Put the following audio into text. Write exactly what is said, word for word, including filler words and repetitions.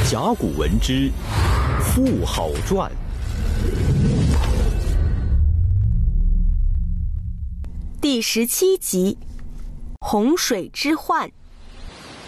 甲骨文之妇好传第十七集：洪水之患。